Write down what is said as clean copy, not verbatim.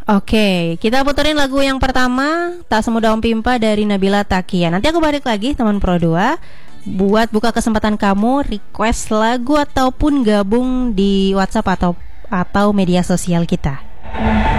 Oke, kita puterin lagu yang pertama, Tak Semudah Om Pimpa dari Nabila Takia. Nanti aku balik lagi teman Pro 2 buat buka kesempatan kamu request lagu ataupun gabung di WhatsApp atau media sosial kita.